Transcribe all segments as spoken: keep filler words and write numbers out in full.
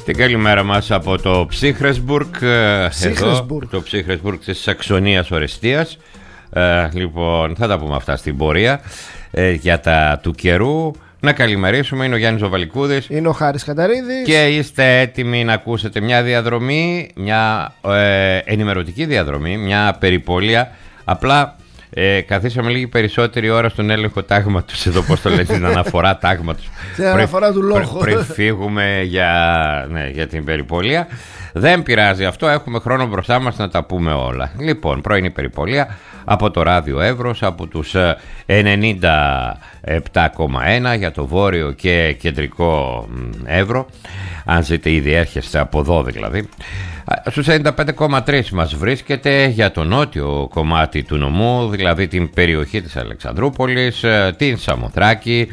Την καλημέρα μας από το Ψίχρεσμπουργκ, εδώ, το Ψίχρεσμπουργκ της Σαξονίας Ορεστίας. Ε, λοιπόν, θα τα πούμε αυτά στην πορεία. Ε, για τα του καιρού, να καλημερίσουμε. Είναι ο Γιάννης Βαλικούδης. Είναι ο Χάρης Καταρίδης. Και είστε έτοιμοι να ακούσετε μια διαδρομή, μια ε, ενημερωτική διαδρομή, μια περιπολία. Απλά ε, καθίσαμε λίγη περισσότερη ώρα στον έλεγχο τάγματος, εδώ πώς το λένε, την αναφορά τάγματος. Την αναφορά του λόγου. Πριν φύγουμε για, ναι, για την περιπολία. Δεν πειράζει αυτό, έχουμε χρόνο μπροστά μας να τα πούμε όλα. Λοιπόν, πρωινή περιπολία από το ράδιο Εύρος, από τους ενενήντα επτά κόμμα ένα για το βόρειο και κεντρικό Εύρο. Αν ζείτε ήδη έρχεστε από εδώ δηλαδή. Στους ενενήντα πέντε κόμμα τρία μας βρίσκεται για το νότιο κομμάτι του νομού, δηλαδή την περιοχή της Αλεξανδρούπολης, την Σαμοθράκη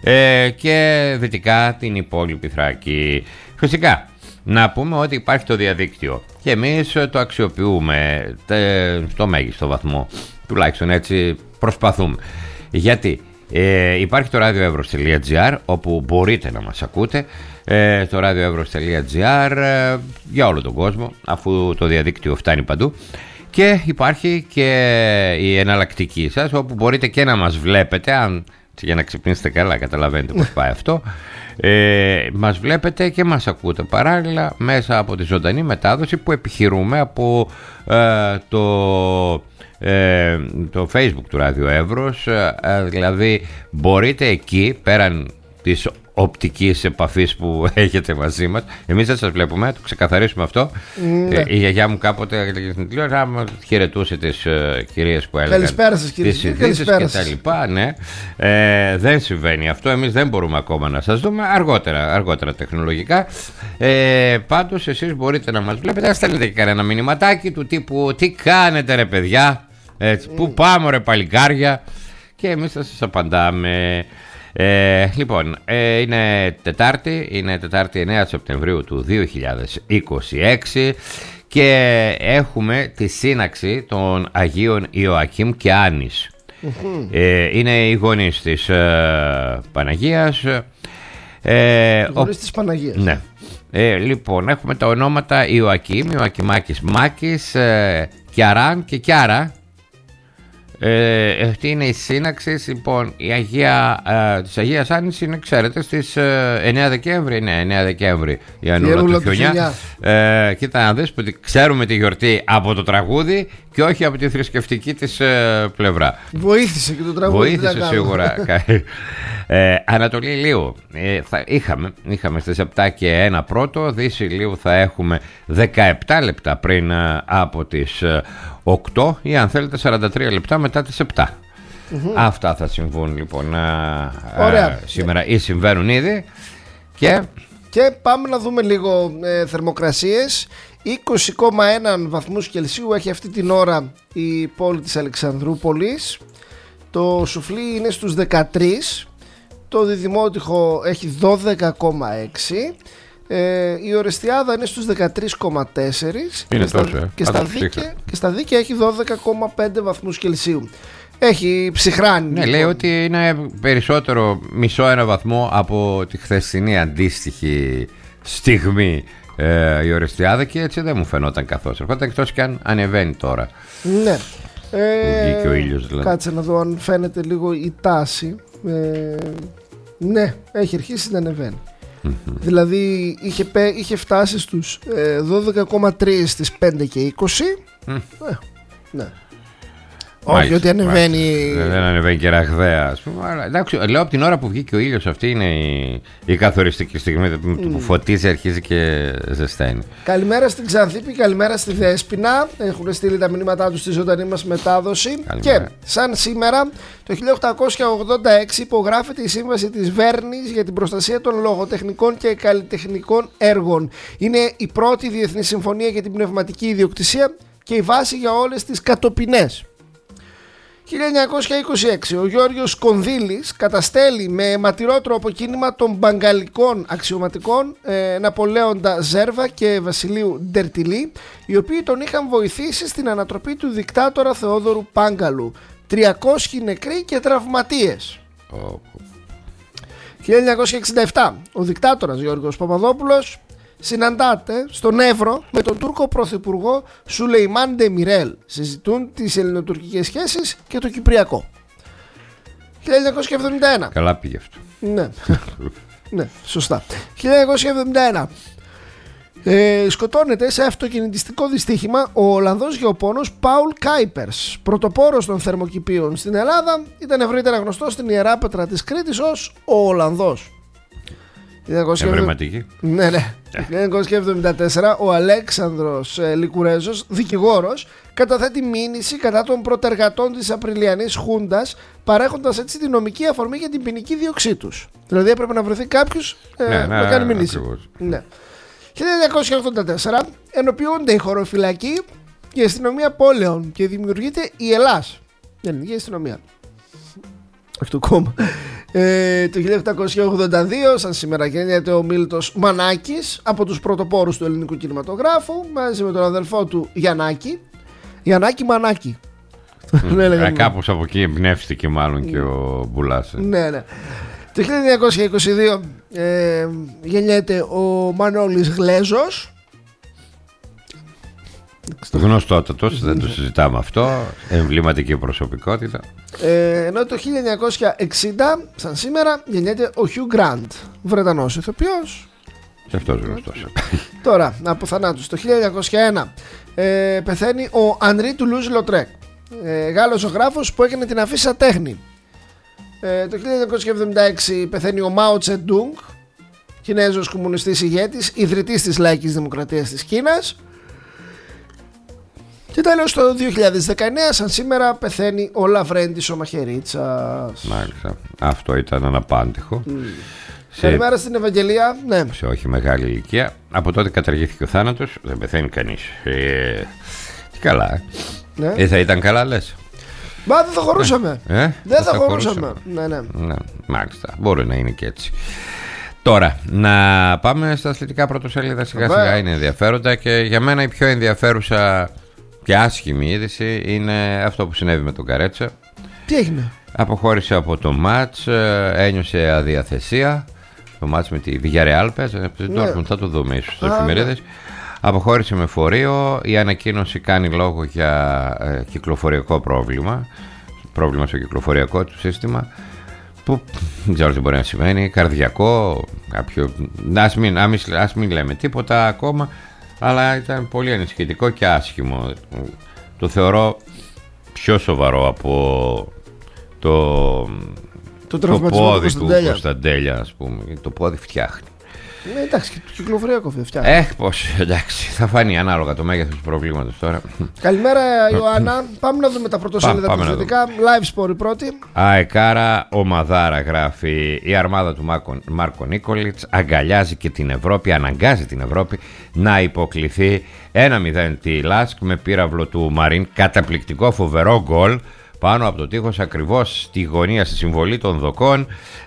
και δυτικά την υπόλοιπη Θράκη. Φυσικά, να πούμε ότι υπάρχει το διαδίκτυο και εμείς το αξιοποιούμε στο μέγιστο βαθμό, τουλάχιστον έτσι προσπαθούμε. Γιατί ε, υπάρχει το radioevros.gr όπου μπορείτε να μας ακούτε, ε, το radioevros.gr ε, για όλο τον κόσμο, αφού το διαδίκτυο φτάνει παντού. Και υπάρχει και η εναλλακτική σας, όπου μπορείτε και να μας βλέπετε, αν, για να ξυπνήσετε καλά, καταλαβαίνετε πώς πάει αυτό. Ε, μας βλέπετε και μας ακούτε παράλληλα μέσα από τη ζωντανή μετάδοση που επιχειρούμε από ε, το, ε, το Facebook του Ράδιο Εύρος. Ε, δηλαδή μπορείτε εκεί, πέραν της οπτικής επαφής που έχετε μαζί μας, εμείς δεν σας βλέπουμε, το ξεκαθαρίσουμε αυτό. Ναι. Ε, η γιαγιά μου κάποτε στην τηλεόραση άμα χαιρετούσε τις uh, κυρίες που έλεγαν καλησπέρα σας, κυρίες, τις ειδήσεις και τα λοιπά, ναι. ε, δεν συμβαίνει αυτό, εμείς δεν μπορούμε ακόμα να σας δούμε, αργότερα, αργότερα τεχνολογικά. ε, πάντως εσείς μπορείτε να μας βλέπετε, να στέλνετε και κανένα μηνυματάκι του τύπου τι κάνετε ρε παιδιά, έτσι, mm. πού πάμε ρε παλικάρια, και εμείς θα σας απαντάμε. Ε, λοιπόν, ε, είναι Τετάρτη, είναι Τετάρτη εννέα Σεπτεμβρίου του δύο χιλιάδες είκοσι έξι και έχουμε τη σύναξη των Αγίων Ιωακήμ και Άννης. Mm-hmm. Ε, είναι οι γονείς της ε, Παναγίας. Ε, οι γονείς ο... της Παναγίας. Ναι. Ε, λοιπόν, έχουμε τα ονόματα Ιωακήμ, Ιωακημάκης Μάκης, ε, Κιαράν και Κιάρα. Ε, αυτή είναι η σύναξη. Λοιπόν, η Αγία, ε, της Αγίας Άννης είναι, ξέρετε, στις ε, εννέα Δεκέμβρη. Ναι, εννέα Δεκέμβρη η Ανούλα του χιονιά. Ε, κοίτα να δεις που ξέρουμε τη γιορτή από το τραγούδι και όχι από τη θρησκευτική της ε, πλευρά. Βοήθησε και το τραγούδι. Βοήθησε σίγουρα. ε, Ανατολή Ηλίου ε, θα, είχαμε, είχαμε στις επτά και ένα πρώτο. Δύση Ηλίου θα έχουμε δεκαεπτά λεπτά πριν ε, από τις ε, οκτώ ή αν θέλετε σαράντα τρία λεπτά μετά τις επτά. Mm-hmm. Αυτά θα συμβούν λοιπόν α, α, σήμερα ή συμβαίνουν ήδη. Και... και πάμε να δούμε λίγο ε, θερμοκρασίες. είκοσι κόμμα ένα βαθμούς Κελσίου έχει αυτή την ώρα η πόλη της Αλεξανδρούπολης. Το Σουφλί είναι στους δεκατρία. Το Διδημότυχο έχει δώδεκα κόμμα έξι. Ε, η Ορεστιάδα είναι στους δεκατρία κόμμα τέσσερα και, στα, ε. και, στα δίκαια, και στα Δίκαια έχει δώδεκα κόμμα πέντε βαθμούς Κελσίου. Έχει ψυχράνει. Ναι, λοιπόν. Λέει ότι είναι περισσότερο μισό ένα βαθμό από τη χθεσινή αντίστοιχη στιγμή ε, η Ορεστιάδα, και έτσι δεν μου φαινόταν καθώς. Ερχόταν, εκτός και αν ανεβαίνει τώρα. Ναι. Ε, βγήκε ο ήλιος δηλαδή. Κάτσε να δω αν φαίνεται λίγο η τάση. Ε, ναι, έχει αρχίσει να ανεβαίνει. Mm-hmm. Δηλαδή είχε, είχε φτάσει στους ε, δώδεκα κόμμα τρία στις πέντε και είκοσι. Mm. Ε, ναι. Μάλιστα, όχι ότι ανεβαίνει. Δεν ανεβαίνει και ραγδαία, ας πούμε. Αλλά, εντάξει, λέω από την ώρα που βγήκε ο ήλιος, αυτή είναι η, η καθοριστική στιγμή mm. που φωτίζει, αρχίζει και ζεσταίνει. Καλημέρα στην Ξανθήπη, καλημέρα στη Δέσποινα. Έχουν στείλει τα μηνύματά τους στη ζωντανή μας μετάδοση. Καλημέρα. Και σαν σήμερα, το χίλια οκτακόσια ογδόντα έξι υπογράφεται η σύμβαση της Βέρνης για την προστασία των λογοτεχνικών και καλλιτεχνικών έργων. Είναι η πρώτη διεθνή συμφωνία για την πνευματική ιδιοκτησία και η βάση για όλες τις κατοπινές. χίλια εννιακόσια είκοσι έξι ο Γιώργος Κονδύλης καταστέλει με αιματηρό τρόπο κίνημα των μπαγκαλικών αξιωματικών ε, Ναπολέοντα Ζέρβα και Βασιλείου Ντερτιλή, οι οποίοι τον είχαν βοηθήσει στην ανατροπή του δικτάτορα Θεόδωρου Πάγκαλου. τριακόσιοι νεκροί και τραυματίες. Oh. χίλια εννιακόσια εξήντα επτά ο δικτάτορας Γιώργος Παπαδόπουλος συναντάται στον Εύρο με τον Τούρκο Πρωθυπουργό Σουλεϊμάν Ντεμιρέλ. Συζητούν τις ελληνοτουρκικές σχέσεις και το Κυπριακό. χίλια εννιακόσια εβδομήντα ένα. Καλά πήγε αυτό. Ναι, ναι, σωστά. χίλια εννιακόσια εβδομήντα ένα. Ε, σκοτώνεται σε αυτοκινητιστικό δυστύχημα ο Ολλανδός γεωπόνος Πάουλ Κάιπερς, πρωτοπόρος των θερμοκηπίων στην Ελλάδα. Ήταν ευρύτερα γνωστός στην Ιερά Πέτρα της Κρήτης ως ο Ολλανδός. Ευρηματική. Ναι, ναι. χίλια εννιακόσια εβδομήντα τέσσερα ο Αλέξανδρος ε, Λικουρέζος, δικηγόρος, καταθέτει μήνυση κατά των πρωτεργατών της Απριλιανής Χούντας, παρέχοντας έτσι τη νομική αφορμή για την ποινική δίωξή τους. Δηλαδή έπρεπε να βρεθεί κάποιος ε, ναι, να ναι, κάνει μήνυση. Ναι. χίλια εννιακόσια ογδόντα τέσσερα ενοποιούνται οι χωροφυλακοί και η αστυνομία πόλεων και δημιουργείται η Ελλάς. Η ελληνική αστυνομία. Όχι το κόμμα. Ε, το χίλια οκτακόσια ογδόντα δύο, σαν σήμερα, γεννιέται ο Μίλτος Μανάκης, από τους πρωτοπόρους του ελληνικού κινηματογράφου, μαζί με τον αδελφό του Γιαννάκη. Γιαννάκη Μανάκη. ε, κάπως από εκεί εμπνεύστηκε μάλλον και ο Μπουλάς. Ναι, ναι. Το χίλια εννιακόσια είκοσι δύο ε, γεννιέται ο Μανώλης Γλέζος. Γνωστότατος, δεν το συζητάμε αυτό. Εμβληματική προσωπικότητα. ε, Ενώ το χίλια εννιακόσια εξήντα, σαν σήμερα, γεννιέται ο Χιου Γκραντ, Βρετανός ηθοποιός. Και αυτός γνωστός. Τώρα, από θανάτους, το χίλια εννιακόσια ένα ε, πεθαίνει ο Ανρί Τουλούζ Λοτρέκ, ε, Γάλλος ζωγράφος που έκανε την αφίσα τέχνη. ε, Το χίλια εννιακόσια εβδομήντα έξι πεθαίνει ο Μάο Τσεντούγκ, Κινέζος κομμουνιστής ηγέτης, ιδρυτής της Λαϊκής Δημοκρατίας της Κίνας. Και τέλος, το δύο χιλιάδες δεκαεννέα, σαν σήμερα, πεθαίνει ο Λαβρέντης ο Μαχαιρίτσας. Μάλιστα. Αυτό ήταν αναπάντηχο. Mm. Σε... Καλημέρα στην Ευαγγελία. Ναι. Σε όχι μεγάλη ηλικία. Από τότε καταργήθηκε ο θάνατος. Δεν πεθαίνει κανείς. Ε, τι καλά. Ναι. Ε, θα ήταν καλά, λες. Μα δεν θα χωρούσαμε. Ε, ε, δεν θα, θα χωρούσαμε. Ναι, ναι. ναι, μάλιστα. Μπορεί να είναι και έτσι. Τώρα, να πάμε στα αθλητικά πρωτοσέλιδα σιγά σιγά. Είναι ενδιαφέροντα και για μένα η πιο ενδιαφέρουσα και άσχημη είδηση είναι αυτό που συνέβη με τον Καρέτσα. Τι έγινε? Αποχώρησε από το μάτς, ένιωσε αδιαθεσία. Το μάτς με τη Villarreal παίζει, ναι. Θα το δούμε ίσως στις εφημερίδες. Ναι. Αποχώρησε με φορείο. Η ανακοίνωση κάνει λόγο για ε, κυκλοφοριακό πρόβλημα. Πρόβλημα στο κυκλοφοριακό του σύστημα. Που δεν ξέρω τι μπορεί να σημαίνει. Καρδιακό, κάποιο. Ας μην, ας μην λέμε τίποτα ακόμα. Αλλά ήταν πολύ ανησυχητικό και άσχημο. Το θεωρώ πιο σοβαρό από το, το, το πόδι του Κωνσταντέλια, ας πούμε. Το πόδι φτιάχνει. Ναι, εντάξει, και το κυκλοφοριακό φτιάχνει. Ε, πώς, εντάξει, θα φανεί ανάλογα το μέγεθος του προβλήματος τώρα. Καλημέρα, Ιωάννα. Πάμε να δούμε τα πρωτοσέλιδα του αθλητικά. Live Sport η πρώτη. Αεκάρα, ομαδάρα γράφει. Η αρμάδα του Μάρκο, Μάρκο Νίκολιτς αγκαλιάζει και την Ευρώπη, αναγκάζει την Ευρώπη να υποκληθεί ένα μηδέν τη Λάσκ με πύραυλο του Μαρίν. Καταπληκτικό, φοβερό γκολ πάνω από το τείχος, ακριβώς στη γωνία, στη συμβολή των δοκών,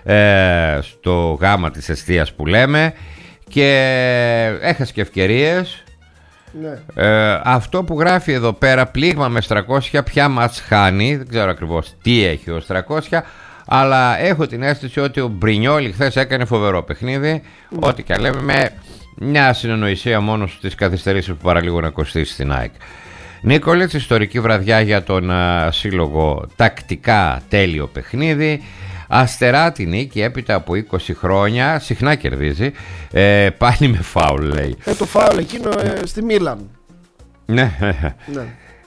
ε, στο γάμα της εστίας που λέμε, και έχασε και ευκαιρίες. Ναι. Ε, αυτό που γράφει εδώ πέρα, πλήγμα με τριακόσια, πια μας χάνει, δεν ξέρω ακριβώς τι έχει ως τριακόσια, αλλά έχω την αίσθηση ότι ο Μπρινιόλι χθες έκανε φοβερό παιχνίδι, mm. ό,τι και λέμε, με μια συνεννοησία μόνο στις καθυστερήσεις που παραλίγο να κοστίσει στην ΑΕΚ. Νίκολιτς, ιστορική βραδιά για τον α, σύλλογο, τακτικά τέλειο παιχνίδι. Αστερά τη νίκη έπειτα από είκοσι χρόνια, συχνά κερδίζει, ε, πάλι με φάουλ λέει. Ε, το φάουλ εκείνο ε, στη Μίλαν. Ναι, ναι.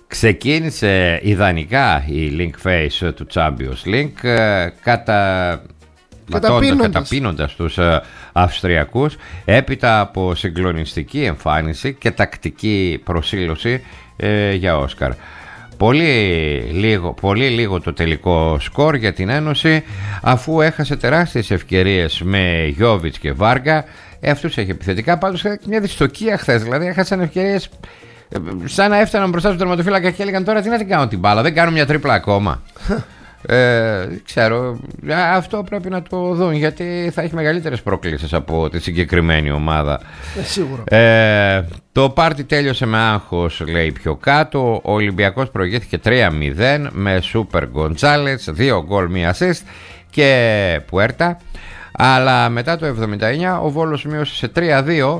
Ξεκίνησε ιδανικά η link face του Champions League, ε, κατα... καταπίνοντας, καταπίνοντας τους ε, Αυστριακούς, έπειτα από συγκλονιστική εμφάνιση και τακτική προσήλωση ε, για Όσκαρ. Πολύ λίγο, πολύ λίγο το τελικό σκορ για την Ένωση, αφού έχασε τεράστιες ευκαιρίες με Γιόβιτς και Βάργα. Ε, αυτούς έχει επιθετικά, πάντως είχε μια δυστοκία χθες, δηλαδή έχασαν ευκαιρίες σαν να έφταναν μπροστά στον τερματοφύλακα και έλεγαν τώρα τι να την κάνω την μπάλα, δεν κάνω μια τρίπλα ακόμα. Ε, ξέρω, αυτό πρέπει να το δουν, γιατί θα έχει μεγαλύτερες προκλήσεις από τη συγκεκριμένη ομάδα. Ε, σίγουρα. Ε, το πάρτι τέλειωσε με άγχος, λέει πιο κάτω. Ο Ολυμπιακός προηγήθηκε τρία μηδέν με Σούπερ Γκοντζάλετς, δύο γκολ, μία assist και Πουέρτα. Αλλά μετά το εβδομήντα εννιά ο Βόλος μείωσε σε τρία δύο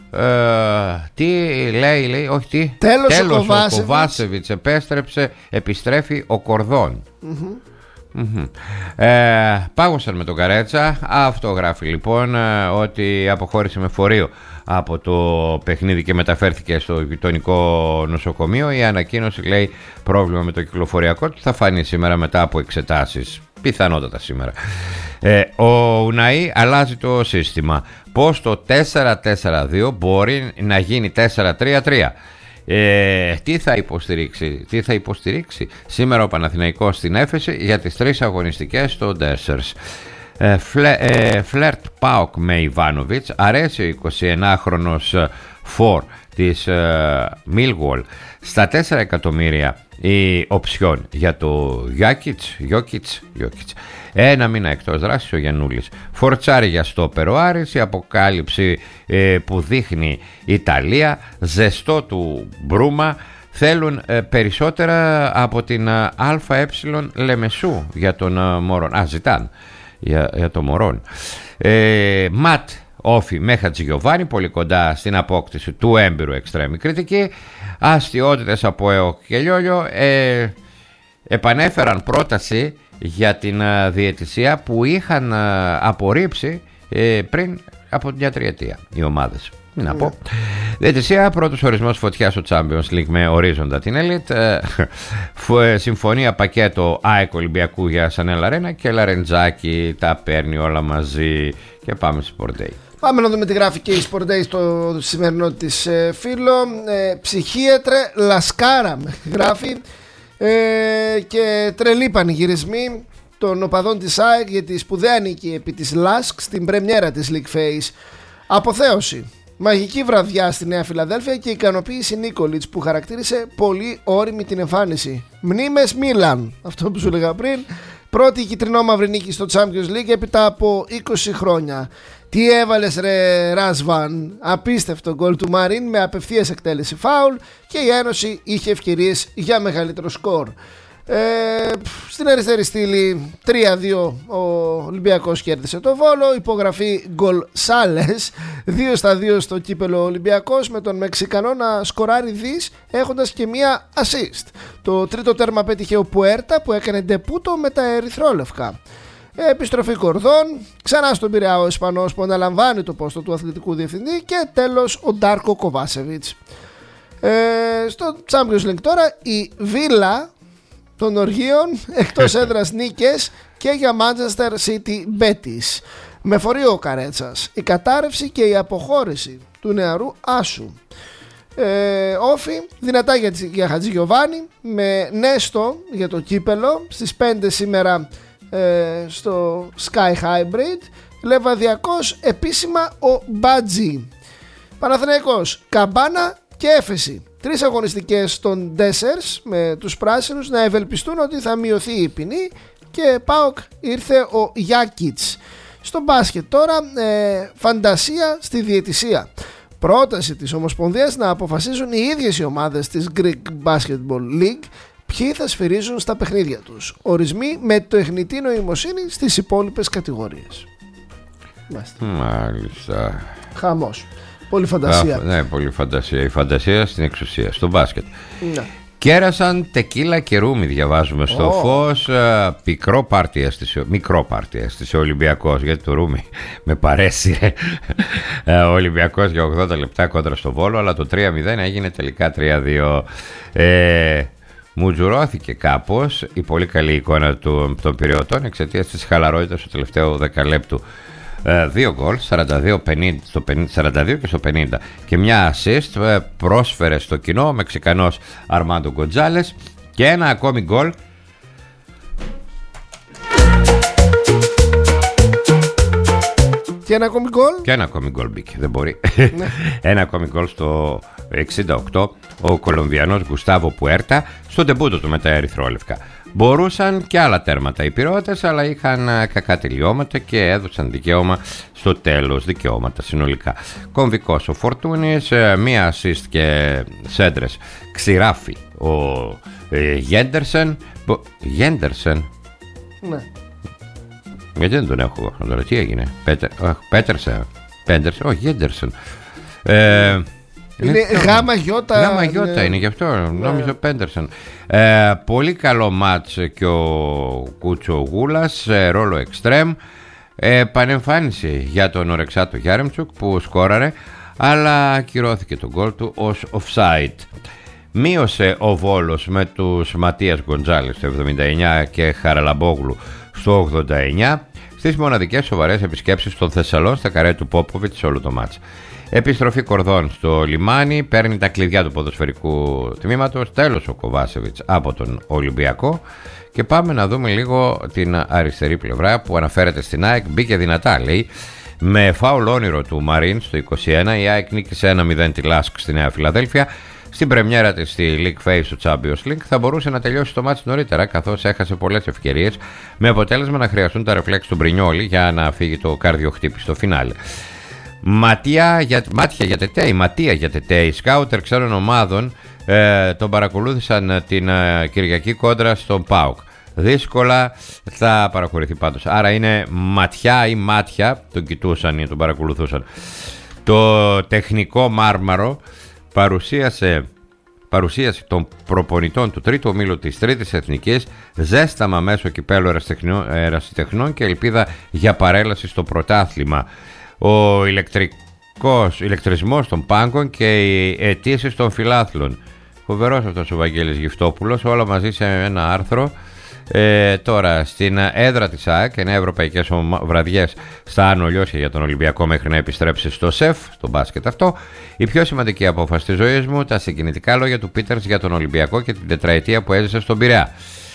Ε, τι λέει, λέει, όχι τι. Τέλος, Τέλος ο ο Κοβάσεβιτς επέστρεψε, επιστρέφει ο Κορδόν. Mm-hmm. Mm-hmm. Ε, πάγωσαν με τον Καρέτσα. Αυτό γράφει λοιπόν, ε, ότι αποχώρησε με φορείο από το παιχνίδι και μεταφέρθηκε στο γειτονικό νοσοκομείο. Η ανακοίνωση λέει πρόβλημα με το κυκλοφοριακό του θα φανεί σήμερα μετά από εξετάσεις. Πιθανότατα σήμερα. Ε, ο Ουναή αλλάζει το σύστημα. Πώς το τέσσερα τέσσερα δύο μπορεί να γίνει τέσσερα τρία τρία. Ε, τι θα υποστηρίξει, τι θα υποστηρίξει σήμερα ο Παναθηναϊκός στην Έφεση για τις τρεις αγωνιστικές στο Ντέσσερς. Ε, φλε, ε, φλερτ ΠΑΟΚ με Ιβάνοβιτς. Αρέσει ο εικοσιενάχρονος φορ της Millwall. Στα τέσσερα εκατομμύρια η οψιόν για το Γιάκιτς, Γιόκιτς, Γιόκιτς. Ένα μήνα εκτός δράσης ο Γιαννούλης. Φορτσάρι για στόπερ ο Άρης. Η αποκάλυψη ε, που δείχνει Ιταλία. Ζεστό του Μπρούμα. Θέλουν ε, περισσότερα από την ε, ΑΕ Λεμεσού για τον ε, Μωρόν. Α, ζητάν για, για τον Μωρόν. Ε, Ματ Όφι με Χατζηγιοβάνι, πολύ κοντά στην απόκτηση του έμπειρου εξτρέμι κριτική. Αστιότητες από ΕΟΚ και Λιόλιο. Ε, επανέφεραν πρόταση για την uh, διαιτησία που είχαν uh, απορρίψει uh, πριν από μια τριετία οι ομάδες. Τι να πω. Yeah. Διαιτησία, πρώτος ορισμός φωτιάς στο Champions League με ορίζοντα την Elite. Uh, συμφωνία πακέτο ΑΕΚ Ολυμπιακού για Σανέλ Αρένα και Λαρεντζάκη τα παίρνει όλα μαζί. Και πάμε στο Sport Day. Πάμε να δούμε τι γράφει και η Sport Day στο σημερινό της ε, φίλο. Ε, ψυχίατρε Λασκάρα γράφει. Ε, και τρελή πανηγυρισμοί των οπαδών της ΑΕΚ για τη σπουδαία νίκη επί της ΛΑΣΚ στην πρεμιέρα της League Phase. Αποθέωση, μαγική βραδιά στη Νέα Φιλαδέλφια και ικανοποίηση Νίκολιτς που χαρακτήρισε πολύ όριμη την εμφάνιση. Μνήμες Μίλαν, αυτό που σου έλεγα πριν. Πρώτη κυτρινό-μαύρη νίκη στο Champions League έπειτα από είκοσι χρόνια. Τι έβαλες ρε Ράσβαν, απίστευτο γκολ του Μαρίν με απευθείας εκτέλεση φάουλ και η Ένωση είχε ευκαιρίες για μεγαλύτερο σκορ. Ε, στην αριστερή στήλη τρία δύο ο Ολυμπιακός κέρδισε το Βόλο, υπογραφή γκολ Σάλες, δύο στα δύο στο κύπελο Ολυμπιακός με τον Μεξικανό να σκοράρει δις έχοντας και μία assist. Το τρίτο τέρμα πέτυχε ο Πουέρτα που έκανε ντεπούτο με τα ερυθρόλευκα. Επιστροφή Κορδόν, ξανά στον Πειραιά ο Ισπανός που αναλαμβάνει το πόστο του αθλητικού διευθυντή και τέλος ο Ντάρκο Κοβάσεβιτς. Ε, στο Champions League τώρα η Βίλα των Οργείων εκτός έδρας νίκες και για Manchester City Betis. Με φορείο ο Καρέτσας, η κατάρρευση και η αποχώρηση του νεαρού Άσου. Ε, Όφι, δυνατά για, για Χατζηγιοβάνι με Νέστο για το κύπελο στις πέντε σήμερα ε, στο Sky Hybrid. Λεβαδιακός επίσημα ο Μπάτζι. Παναθηναϊκός, Καμπάνα και Έφεση. Τρεις αγωνιστικές των Ντέσσερς με τους πράσινους να ευελπιστούν ότι θα μειωθεί η ποινή και ΠΑΟΚ ήρθε ο Γιάκιτς. Στο μπάσκετ τώρα ε, φαντασία στη διαιτησία. Πρόταση της Ομοσπονδίας να αποφασίζουν οι ίδιες οι ομάδες της Greek Basketball League ποιοι θα σφυρίζουν στα παιχνίδια τους. Ορισμοί με τεχνητή νοημοσύνη στις υπόλοιπες κατηγορίες. Μάλιστα. Μάλιστα. Χαμός. Πολύ φαντασία. Α, ναι, πολύ φαντασία. Η φαντασία στην εξουσία, στο μπάσκετ. Ναι. Κέρασαν τεκίλα και ρούμι, διαβάζουμε στο oh. φως. Πικρό πάρτι έστησε, μικρό πάρτι έστησε ο Ολυμπιακός, γιατί το ρούμι με παρέσει. Ο Ολυμπιακός για ογδόντα λεπτά κόντρα στο Βόλο, αλλά το τρία μηδέν έγινε τελικά τρία δύο. Ε, μου τζουρώθηκε κάπως η πολύ καλή εικόνα του, των Πειραιωτών εξαιτίας της χαλαρότητας του τελευταίου δεκαλέπτου. Δύο γκολ, σαράντα δύο, πενήντα, στο πενήντα, σαράντα δύο και στο πενήντα και μια assist πρόσφερε στο κοινό ο Μεξικανός Αρμάντο Γκοντζάλες και ένα ακόμη γκολ και ένα ακόμη γκολ και ένα ακόμη γκολ μπήκε, δεν μπορεί. Ένα ακόμη γκολ στο εξήντα οκτώ ο Κολομβιανός Γκουστάβο Πουέρτα στο ντεμπούτο του με τα ερυθρόλευκα. Μπορούσαν και άλλα τέρματα οι Πειραώτες, αλλά είχαν κακά τελειώματα και έδωσαν δικαίωμα στο τέλος, δικαιώματα συνολικά. Κομβικός ο Φορτούνης, μία assist και σέντρες ξηράφει ο ε, Γέντερσεν. Γέντερσεν. Ναι. Γιατί δεν τον έχω εγώ τώρα, τι έγινε. Πέτερ, Πέτερσεν. Πέντερσεν, όχι Γέντερσεν. Ε, είναι γάμα γιώτα. Γάμα γιώτα είναι, είναι γι' αυτό νόμιζα Πέντερσον. Ε, πολύ καλό μάτς και ο Κούτσο Γούλας, ε, ρόλο εξτρέμ. Ε, πανεμφάνιση για τον Ορεξάτο Γιάρεμτσουκ που σκόραρε, αλλά ακυρώθηκε το γκολ του ως offside. Μείωσε ο Βόλος με τους Ματίας Γκοντζάλες στο εβδομήντα εννιά και Χαραλαμπόγλου στο ογδόντα εννιά στις μοναδικές σοβαρές επισκέψεις στον Θεσσαλό στα καρέ του Πόποβιτ σε όλο το μάτς. Επιστροφή Κορδών στο λιμάνι, παίρνει τα κλειδιά του ποδοσφαιρικού τμήματος, τέλος ο Κοβάσεβιτς από τον Ολυμπιακό. Και πάμε να δούμε λίγο την αριστερή πλευρά που αναφέρεται στην ΑΕΚ. Μπήκε δυνατά, λέει, με φάουλ όνειρο του Μαρίν στο είκοσι ένα. Η ΑΕΚ νίκησε ένα μηδέν τη Λάσκ στη Νέα Φιλαδέλφια. Στην πρεμιέρα της στη League Phase του Champions League θα μπορούσε να τελειώσει το μάτς νωρίτερα, καθώς έχασε πολλές ευκαιρίες, με αποτέλεσμα να χρειαστούν τα ρεφλέξ του Μπρινιόλι για να φύγει το καρδιοχτύπη στο φινάλε. Ματία για, μάτια για τετέι, ματία για τετέι. Σκάουτερ ξένων ομάδων ε, τον παρακολούθησαν την ε, Κυριακή κόντρα στον ΠΑΟΚ. Δύσκολα θα παραχωρηθεί πάντως. Άρα είναι ματιά ή μάτια, τον κοιτούσαν ή τον παρακολουθούσαν. Το τεχνικό Μάρμαρο παρουσίασε, παρουσίασε των προπονητών του τρίτου ομίλου της τρίτης εθνικής ζέσταμα μέσω κυπέλου ερασιτεχνών και ελπίδα για παρέλαση στο πρωτάθλημα. Ο ηλεκτρικός, ηλεκτρισμός των πάγκων και οι αιτήσεις των φιλάθλων. Φοβερός αυτός ο Βαγγέλης Γυφτόπουλος, όλα μαζί σε ένα άρθρο. Ε, τώρα στην έδρα της ΑΕΚ, εννέα ευρωπαϊκές βραδιές στα Άνω Λιώσια για τον Ολυμπιακό μέχρι να επιστρέψει στο ΣΕΦ, στο μπάσκετ αυτό. Η πιο σημαντική απόφαση της ζωής μου, τα συγκινητικά λόγια του Πίτερς για τον Ολυμπιακό και την τετραετία που έζησε στον Πειραιά.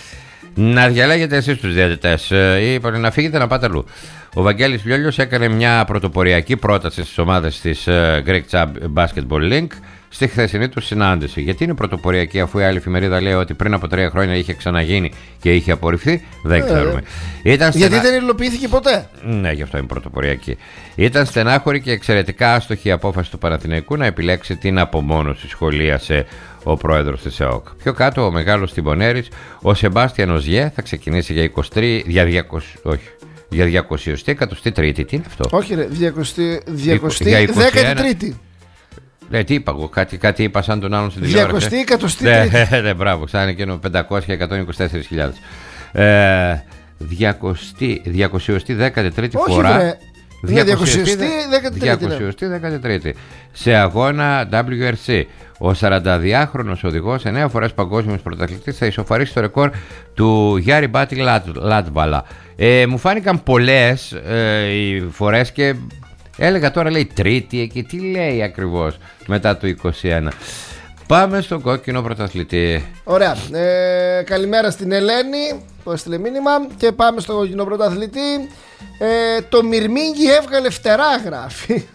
Να διαλέγετε εσείς τους διαιτητές ή να φύγετε να πάτε αλλού. Ο Βαγγέλης Λιόλιος έκανε μια πρωτοποριακή πρόταση στις ομάδες της Greek Basketball Link στη χθεσινή του συνάντηση. Γιατί είναι πρωτοποριακή, αφού η άλλη εφημερίδα λέει ότι πριν από τρία χρόνια είχε ξαναγίνει και είχε απορριφθεί? Δεν ε, ξέρουμε. Ε, Ήταν στενά... Γιατί δεν υλοποιήθηκε ποτέ. Ναι, γι' αυτό είναι πρωτοποριακή. Ήταν στενάχωρη και εξαιρετικά άστοχη η απόφαση του Παναθηναϊκού να επιλέξει την απομόνωση, σχολίασε ο πρόεδρος της ΕΟΚ. Πιο κάτω, ο μεγάλος τυμπονέρης, ο Σεμπάστιαν Οζιέ, θα ξεκινήσει για είκοσι τρία, για διακόσια, όχι, για διακόσια εκατοστή τρίτη. Τι είναι αυτό? Όχι, ρε, διακόσια δέκατη τρίτη. Ναι, τι είπα εγώ, κάτι, κάτι είπα σαν τον άλλον στην τηλεόραση. διακόσια εκατοστή τρίτη. Ναι, ναι, μπράβο, σαν εκείνο πεντακόσια εκατόν είκοσι τέσσερις χιλιάδες. Ε, διακόσια δέκατη τρίτη φορά. Βρε. διακόσια δέκατη τρίτη σε αγώνα ντάμπλιου αρ σι. Ο σαρανταδυάχρονος οδηγός, εννέα φορές παγκόσμιος πρωταθλητής, θα ισοφαρίσει το ρεκόρ του Γιάρη Μπάτι Λάτβαλα. Ε, μου φάνηκαν πολλές ε, οι φορές και έλεγα τώρα, λέει τρίτη εκεί, τι λέει ακριβώς μετά το είκοσι ένα. Πάμε στον κόκκινο πρωταθλητή. Ωραία. Ε, καλημέρα στην Ελένη που έστειλε μήνυμα και πάμε στον κόκκινο πρωταθλητή. Ε, το Μυρμήγκι έβγαλε φτερά, γράφει.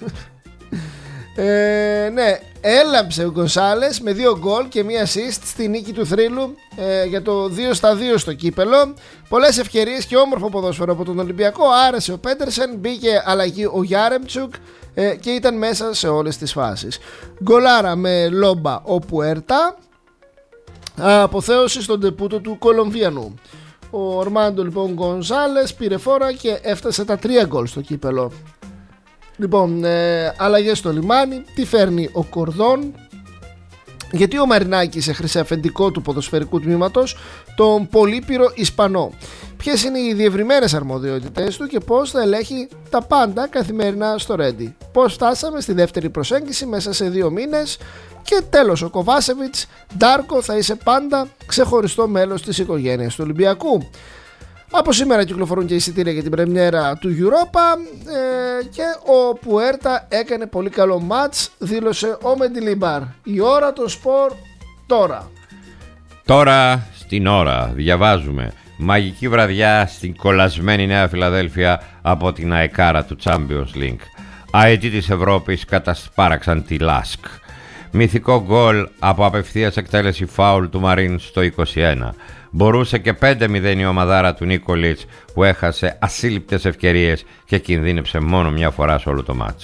Ε, ναι, έλαμψε ο Γκονσάλες με δύο γκολ και μία assist στη νίκη του θρύλου ε, για το δύο στα δύο στο κύπελο. Πολλές ευκαιρίες και όμορφο ποδόσφαιρο από τον Ολυμπιακό. Άρεσε ο Πέντερσεν, μπήκε αλλαγή ο Γιάρεμτσουκ ε, και ήταν μέσα σε όλες τις φάσεις. Γκολάρα με Λόμπα ο Πουέρτα. Αποθέωση στον τεπούτο του Κολομβιανού. Ο Ορμάντο λοιπόν Γκονσάλες πήρε φόρα και έφτασε τα τρία γκολ στο κύπελο. Λοιπόν, ε, αλλαγές στο λιμάνι. Τι φέρνει ο Κορδόν? Γιατί ο Μαρινάκης σε αφεντικό του ποδοσφαιρικού τμήματος τον πολύπειρο Ισπανό? Ποιες είναι οι διευρυμένες αρμοδιότητες του και πώς θα ελέγχει τα πάντα καθημερινά στο Ρέντι? Πώς φτάσαμε στη δεύτερη προσέγγιση μέσα σε δύο μήνες? Και τέλος, ο Κοβάσεβιτς, Ντάρκο, θα είσαι πάντα ξεχωριστό μέλος της οικογένειας του Ολυμπιακού. Από σήμερα κυκλοφορούν και εισιτήρια για την πρεμιέρα του Europa ε, και ο Πουέρτα έκανε πολύ καλό μάτς, δήλωσε ο Μεντιλίμπαρ. Η ώρα των σπορ τώρα. Τώρα στην ώρα διαβάζουμε μαγική βραδιά στην κολλασμένη Νέα Φιλαδέλφια από την αεκάρα του Champions League. Αετοί της Ευρώπης κατασπάραξαν τη Λάσκ. Μυθικό γκολ από απευθείας εκτέλεση φάουλ του Μαρίν στο είκοσι ένα. Μπορούσε και πέντε μηδέν η ομαδάρα του Νίκολιτς που έχασε ασύλληπτες ευκαιρίες και κινδύνεψε μόνο μια φορά σε όλο το μάτς.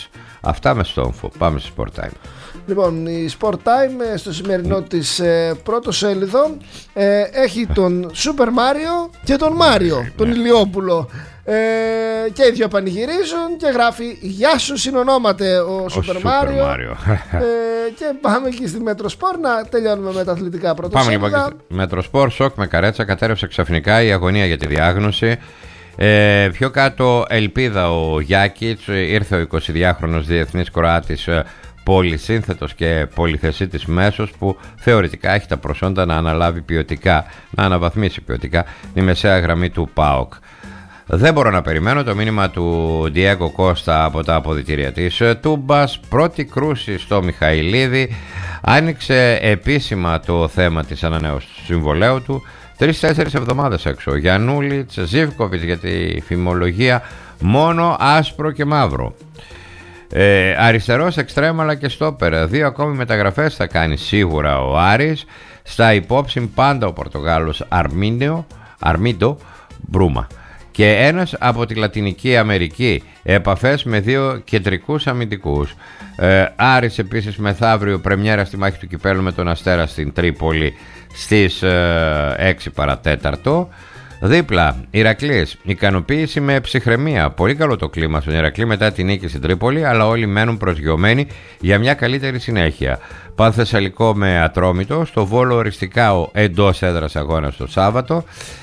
Αυτά με στόμφο. Πάμε στο Sport Time. Λοιπόν, η Sport Time στο σημερινό της ε, πρώτο σέλιδο ε, έχει τον Super Mario και τον Μάριο, τον Ηλιόπουλο. Ε, και οι δύο πανηγυρίζουν και γράφει «Γεια σου, συνονόμαται ο, ο Super Mario». ε, και πάμε εκεί στη Μετροσπορ να τελειώνουμε με τα αθλητικά πρωτοσέλιδα. Πάμε λοιπόν και Μετροσπορ, σοκ με καρέτσα, κατέρευσε ξαφνικά η αγωνία για τη διάγνωση. Ε, πιο κάτω ελπίδα ο Γιάκιτς, ήρθε ο εικοσιδυάχρονος διεθνής Κροάτης, πολυσύνθετος και πολυθεσίτης μέσος που θεωρητικά έχει τα προσόντα να αναλάβει ποιοτικά, να αναβαθμίσει ποιοτικά τη μεσαία γραμμή του ΠΑΟΚ. Δεν μπορώ να περιμένω το μήνυμα του Ντιέγκο Κώστα από τα αποδυτήρια της Τούμπας. Πρώτη κρούση στο Μιχαηλίδη. Άνοιξε επίσημα το θέμα της ανανέωσης του συμβολαίου του. Τρεις-τέσσερις εβδομάδες έξω. Γιαννούλιτς, Ζίβκοβιτς για τη φημολογία μόνο άσπρο και μαύρο. Ε, αριστερός εξτρέμ αλλά και στόπερ. Δύο ακόμη μεταγραφές θα κάνει σίγουρα ο Άρης. Στα υπόψη πάντα ο Πορτογάλος Αρμίντο, Αρμίντο Μπρούμα. Και ένας από τη Λατινική Αμερική. Επαφές με δύο κεντρικούς αμυντικούς. ε, Άρης επίσης μεθαύριο πρεμιέρα στη μάχη του κυπέλου με τον Αστέρα στην Τρίπολη στις ε, έξι παρατέταρτο. Δίπλα, Ηρακλής, ικανοποίηση με ψυχραιμία. Πολύ καλό το κλίμα στον Ηρακλή μετά την νίκη στην Τρίπολη, αλλά όλοι μένουν προσγειωμένοι για μια καλύτερη συνέχεια. Πανθεσσαλικό με Ατρόμητο, στο Βόλο οριστικά ο εντός έδρας αγώνας το Σάββατο.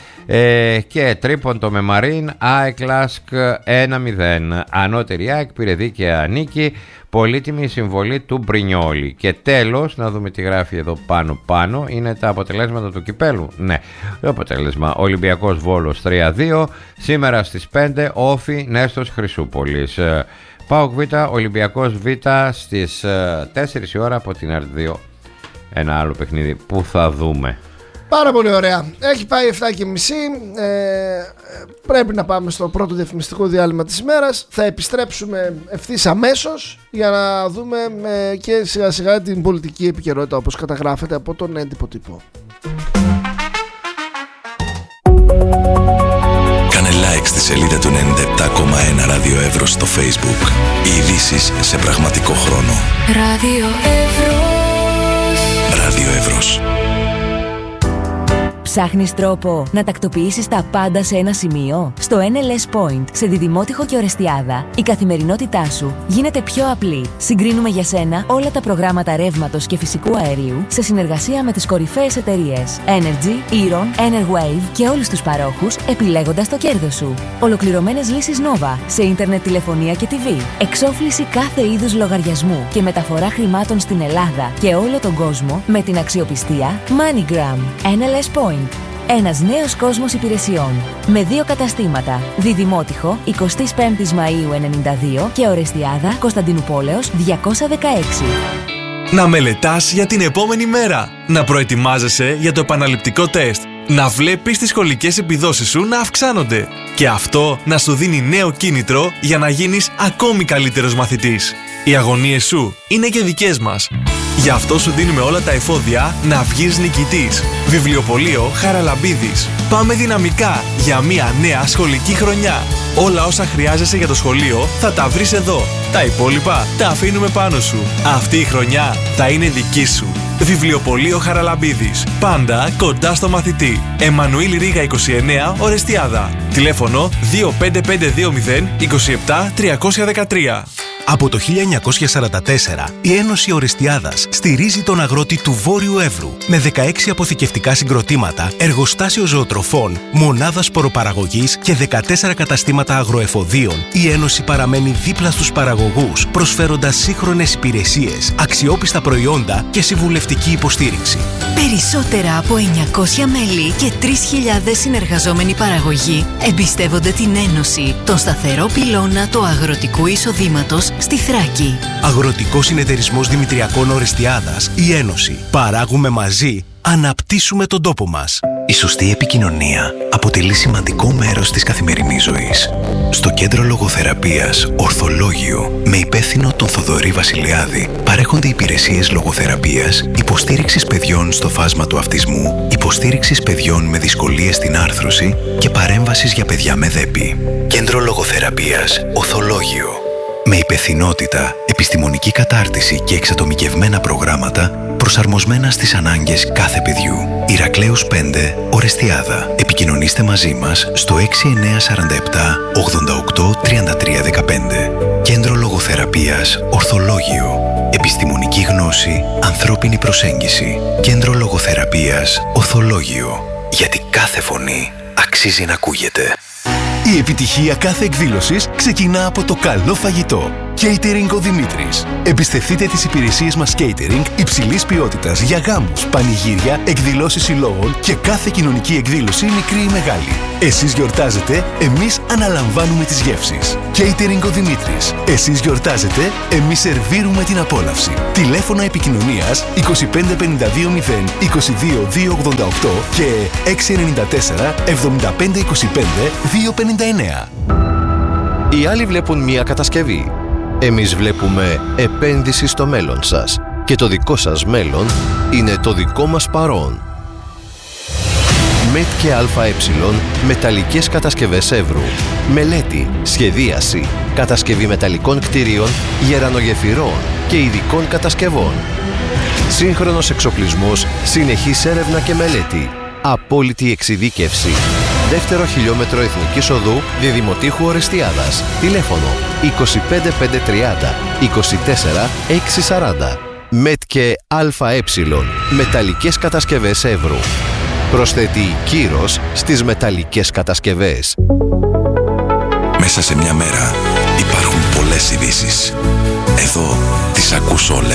Ε, και Τρίποντο με Μαρίν, ΑΕΚ Λάσκ ένα μηδέν. Ανώτερη ΑΕΚ πήρε δίκαια νίκη, πολύτιμη συμβολή του Μπρινιόλη. Και τέλος, να δούμε τι γράφει εδώ πάνω πάνω, είναι τα αποτελέσματα του κυπέλου. Ναι, το αποτέλεσμα: Ολυμπιακός Βόλος τρία δύο, σήμερα στις πέντε Όφι Νέστος Χρυσούπολης. ΠΑΟΚ Β, Ολυμπιακός Β στις τέσσερις η ώρα από την Αρ δύο. Ένα άλλο παιχνίδι που θα δούμε. Πάρα πολύ ωραία. Έχει πάει εφτά και μισή. Ε, πρέπει να πάμε στο πρώτο διαφημιστικό διάλειμμα της ημέρας. Θα επιστρέψουμε ευθύς αμέσως για να δούμε ε, και σιγά σιγά την πολιτική επικαιρότητα όπως καταγράφεται από τον έντυπο τύπο. Κάνε like στη σελίδα του ενενήντα επτά κόμμα ένα Ράδιο Εύρος στο Facebook. Οι ειδήσεις σε πραγματικό χρόνο. Ράδιο Εύρος. Ράδιο Εύρος. Ψάχνεις τρόπο να τακτοποιήσεις τα πάντα σε ένα σημείο? Στο εν ελ ες Point, σε Διδημότυχο και Ορεστιάδα, η καθημερινότητά σου γίνεται πιο απλή. Συγκρίνουμε για σένα όλα τα προγράμματα ρεύματος και φυσικού αερίου σε συνεργασία με τις κορυφαίες εταιρείες Energy, Eron, Enerwave και όλους τους παρόχους, επιλέγοντας το κέρδος σου. Ολοκληρωμένες λύσεις Nova σε ίντερνετ, τηλεφωνία και τι βι. Εξόφληση κάθε είδους λογαριασμού και μεταφορά χρημάτων στην Ελλάδα και όλο τον κόσμο με την αξιοπιστία MoneyGram. εν ελ ες Point. Ένας νέος κόσμος υπηρεσιών. Με δύο καταστήματα. Διδημότυχο, εικοστή πέμπτη Μαΐου ενενήντα δύο και Ορεστιάδα, Κωνσταντινούπολεως διακόσια δεκαέξι. Να μελετάς για την επόμενη μέρα. Να προετοιμάζεσαι για το επαναληπτικό τεστ. Να βλέπεις τις σχολικές επιδόσεις σου να αυξάνονται. Και αυτό να σου δίνει νέο κίνητρο για να γίνεις ακόμη καλύτερος μαθητής. Οι αγωνίες σου είναι και δικές μας. Γι' αυτό σου δίνουμε όλα τα εφόδια να βγεις νικητής. Βιβλιοπωλείο Χαραλαμπίδης. Πάμε δυναμικά για μια νέα σχολική χρονιά. Όλα όσα χρειάζεσαι για το σχολείο θα τα βρεις εδώ. Τα υπόλοιπα τα αφήνουμε πάνω σου. Αυτή η χρονιά θα είναι δική σου. Βιβλιοπωλείο Χαραλαμπίδης. Πάντα κοντά στο μαθητή. Εμμανουήλ Ρίγα είκοσι εννέα, Ορεστιάδα. Τηλέφωνο δύο πέντε πέντε δύο μηδέν είκοσι επτά τριακόσια δεκατρία. Από το χίλια εννιακόσια σαράντα τέσσερα, η Ένωση Ορεστιάδας στηρίζει τον αγρότη του Βόρειου Εύρου με δεκαέξι αποθηκευτικά συγκροτήματα, εργοστάσιο ζωοτροφών, μονάδα σποροπαραγωγής και δεκατέσσερα καταστήματα αγροεφοδίων. Η Ένωση παραμένει δίπλα στους παραγωγούς, προσφέροντας σύγχρονες υπηρεσίες, αξιόπιστα προϊόντα και συμβουλευτική υποστήριξη. Περισσότερα από εννιακόσια μέλη και τρεις χιλιάδες συνεργαζόμενοι παραγωγοί εμπιστεύονται την Ένωση, τον σταθερό πυλώνα του αγροτικού εισοδήματος στη Θράκη. Αγροτικός Συνεταιρισμός Δημητριακών Ορεστιάδας, η Ένωση. Παράγουμε μαζί, αναπτύσσουμε τον τόπο μας. Η σωστή επικοινωνία αποτελεί σημαντικό μέρος της καθημερινής ζωής. Στο Κέντρο Λογοθεραπείας Ορθολόγιο, με υπεύθυνο τον Θοδωρή Βασιλιάδη, παρέχονται υπηρεσίες λογοθεραπείας, υποστήριξης παιδιών στο φάσμα του αυτισμού, υποστήριξης παιδιών με δυσκολίες στην άρθρωση και παρέμβασης για παιδιά με δέπη. Κέντρο Λογοθεραπείας Ορθολόγιο. Με υπευθυνότητα, επιστημονική κατάρτιση και εξατομικευμένα προγράμματα προσαρμοσμένα στις ανάγκες κάθε παιδιού. Ηρακλέους πέντε, Ορεστιάδα. Επικοινωνήστε μαζί μας στο έξι εννιά τέσσερα επτά ογδόντα οκτώ τριάντα τρία δεκαπέντε. Κέντρο Λογοθεραπείας Ορθολόγιο. Επιστημονική γνώση, ανθρώπινη προσέγγιση. Κέντρο Λογοθεραπείας Ορθολόγιο. Γιατί κάθε φωνή αξίζει να ακούγεται. Η επιτυχία κάθε εκδήλωσης ξεκινά από το καλό φαγητό. Catering ο Δημήτρης. Εμπιστευτείτε τις υπηρεσίες μας catering υψηλής ποιότητας για γάμους, πανηγύρια, εκδηλώσεις συλλόγων και κάθε κοινωνική εκδήλωση, μικρή ή μεγάλη. Εσείς γιορτάζετε, εμείς αναλαμβάνουμε τις γεύσεις. Catering ο Δημήτρης. Εσείς γιορτάζετε, εμείς σερβίρουμε την απόλαυση. Τηλέφωνα επικοινωνίας είκοσι πέντε πενήντα δύο μηδέν είκοσι δύο δύο ογδόντα οκτώ και έξι εννιά τέσσερα εβδομήντα πέντε είκοσι πέντε δύο πενήντα εννέα. Οι άλλοι βλέπουν μία κατασκευή. Εμείς βλέπουμε επένδυση στο μέλλον σας. Και το δικό σας μέλλον είναι το δικό μας παρόν. ΜΕΤ και ΑΕ, μεταλλικές κατασκευές Εύρου. Μελέτη, σχεδίαση, κατασκευή μεταλλικών κτίριων, γερανογεφυρών και ειδικών κατασκευών. Σύγχρονος εξοπλισμός, συνεχής έρευνα και μελέτη. Απόλυτη εξειδίκευση. Δεύτερο χιλιόμετρο Εθνικής Οδού, Διδημοτήχου Ορεστιάδας. Τηλέφωνο είκοσι πέντε πεντακόσια τριάντα είκοσι τέσσερα εξακόσια σαράντα. ΜΕΤ και ΑΕ, μεταλλικές κατασκευές Εύρου. Προσθέτει κύρος στις μεταλλικές κατασκευές. Μέσα σε μια μέρα υπάρχουν πολλές ειδήσεις. Εδώ τις ακούς όλες.